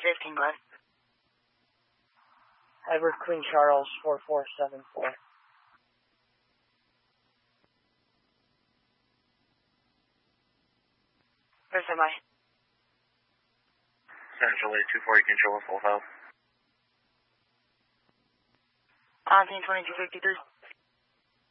15 Glen. Edward Queen Charles 4474. Where's somebody? Central 824, you can show us full house. On 2253.